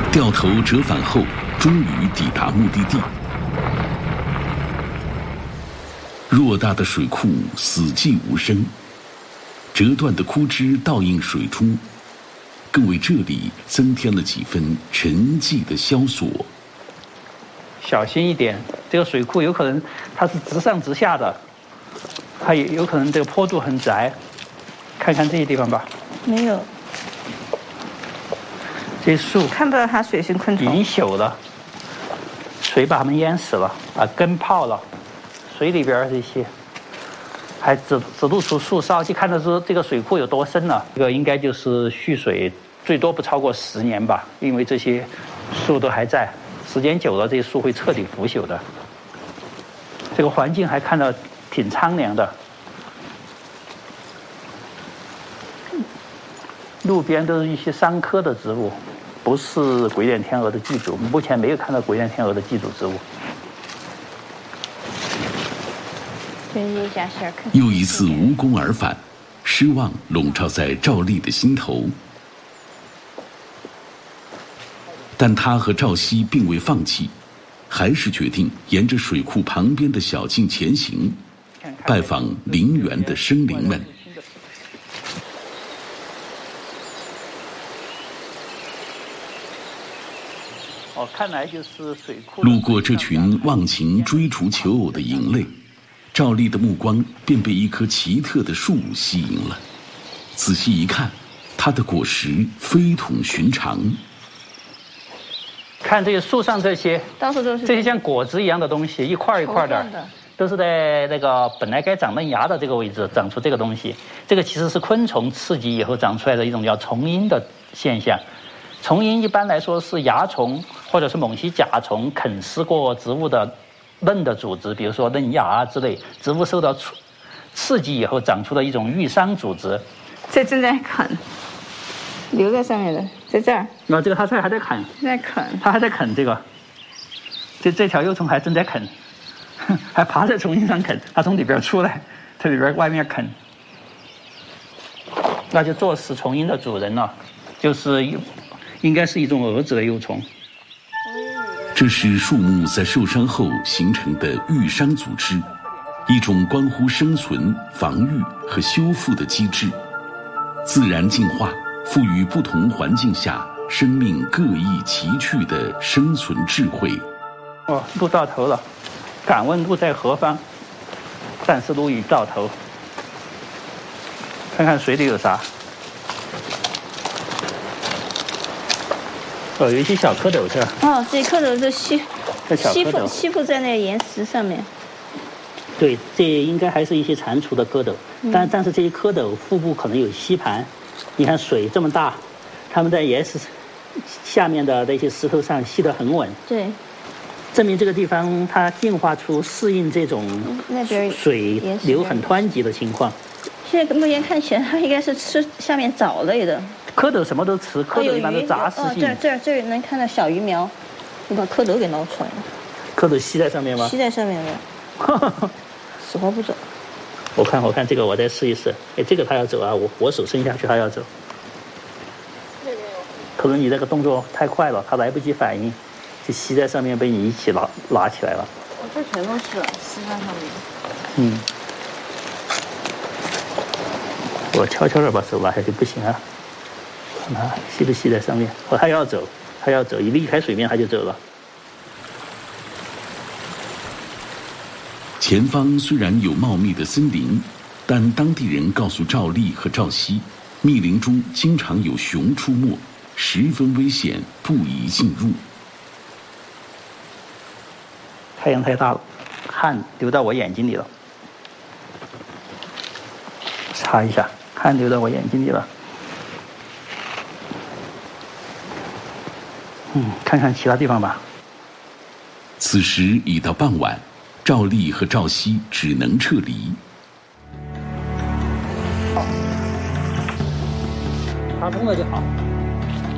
掉头折返后，终于抵达目的地。偌大的水库死寂无声，折断的枯枝倒映水出，更为这里增添了几分沉寂的萧索。 小心一点，这个水库有可能它是直上直下的，它也有可能这个坡度很窄。看看这些地方吧， 没有。 这些树看不到它水生昆虫， 已经朽了，水把它们淹死了，把根泡了，水里边这些还只露出树梢，就看得出这个水库有多深了。这个应该就是蓄水最多不超过10年吧，因为这些树都还在，时间久了这些树会彻底腐朽的。这个环境还看到挺苍凉的，路边都是一些桑科的植物，不是鬼脸天鹅的寄主，目前没有看到鬼脸天鹅的寄主植物。 又一次无功而返，失望笼罩在赵丽的心头。但他和赵熙并未放弃，还是决定沿着水库旁边的小径前行，拜访陵园的生灵们。 看来就是水库。 路过这群忘情追逐求偶的蝇类，赵丽的目光便被一棵奇特的树吸引了。仔细一看，它的果实非同寻常。 看这些树上这些， 到处都是这些像果子一样的东西，一块一块的，都是在那个本来该长嫩芽的这个位置长出这个东西。这个其实是昆虫刺激以后长出来的一种叫虫蛹的现象。虫蛹一般来说是蚜虫或者是猛吸甲虫啃食过植物的嫩的组织，比如说嫩芽之类，植物受到刺激以后长出的一种愈伤组织。 这正在啃，留在上面的，在这儿。 那这个它还在啃， 在啃， 它还在啃这个，这条幼虫还正在啃，还爬在虫蛹上啃，它从里边出来，在里边外面啃，那就坐实虫蛹的主人了，就是应该是一种蛾子的幼虫。 这是树木在受伤后形成的愈伤组织，一种关乎生存、防御和修复的机制。自然进化赋予不同环境下生命各异奇趣的生存智慧。 路到头了，敢问路在何方？但是路已到头，看看水里有啥。有一些小蝌蚪这儿。 这蝌蚪是吸附在那个岩石上面。 对，这应该还是一些蟾蜍的蝌蚪，但是这些蝌蚪腹部可能有吸盘。你看水这么大，它们在岩石下面的那些石头上吸得很稳。 对， 证明这个地方它进化出适应这种水流很湍急的情况。 现在目前看起来，它应该是吃下面藻类的。 蝌蚪什么都吃，蝌蚪一般都杂食性。 这能看到小鱼苗，我把蝌蚪给捞出来了。 蝌蚪吸在上面吗？ 吸在上面了，死活不走。 我看这个，我再试一试。这个它要走啊，我手伸下去它要走。可能你这个动作太快了，它来不及反应，就吸在上面被你一起拉起来了。 这全都是吸在上面。 我悄悄地把手拉下去，不行啊！吸不吸在上面？它要走，一离开水面它就走了。 前方虽然有茂密的森林，但当地人告诉赵丽和赵熙，密林中经常有熊出没，十分危险，不宜进入。 太阳太大了，汗流到我眼睛里了，擦一下，汗流到我眼睛里了。看看其他地方吧。 此时已到傍晚，赵丽和赵熙只能撤离。 插通了就好。